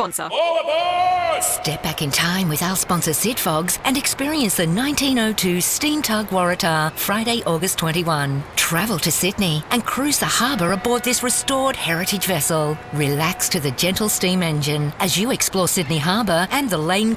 sponsor. All aboard! Step back in time with our sponsor Sitfogs and experience the 1902 Steam Tug Waratah Friday, August 21. Travel to Sydney and cruise the harbour aboard this restored heritage vessel. Relax to the gentle steam engine as you explore Sydney Harbour and the Lane